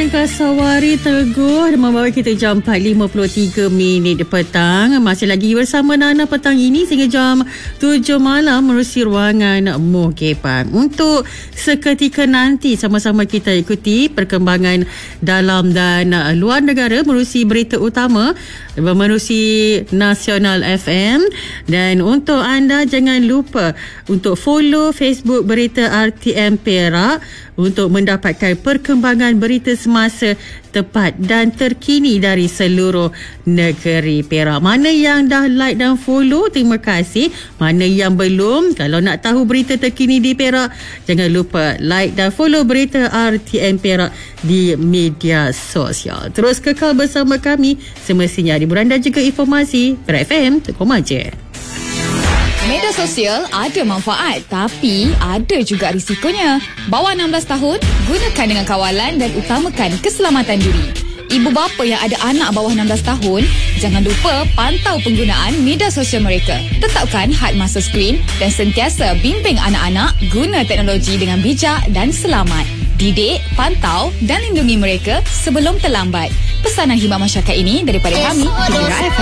Kasawari Teguh membawa kita jam 4.53 petang. Masih lagi bersama Nana petang ini sehingga jam 7 malam menerusi ruangan Muhgebang. Untuk seketika nanti sama-sama kita ikuti perkembangan dalam dan luar negara menerusi berita utama menerusi Nasional FM. Dan untuk anda jangan lupa untuk follow Facebook Berita RTM Perak untuk mendapatkan perkembangan berita semasa, tepat dan terkini dari seluruh negeri Perak. Mana yang dah like dan follow, terima kasih. Mana yang belum, kalau nak tahu berita terkini di Perak, jangan lupa like dan follow Berita RTM Perak di media sosial. Terus kekal bersama kami semestinya hiburan dan juga informasi. Perak FM, tekom aja. Media sosial ada manfaat, tapi ada juga risikonya. Bawah 16 tahun, gunakan dengan kawalan dan utamakan keselamatan diri. Ibu bapa yang ada anak bawah 16 tahun, jangan lupa pantau penggunaan media sosial mereka. Tetapkan had masa skrin dan sentiasa bimbing anak-anak guna teknologi dengan bijak dan selamat. Didik, pantau dan lindungi mereka sebelum terlambat. Pesanan khidmat masyarakat ini daripada kami, Perak FM.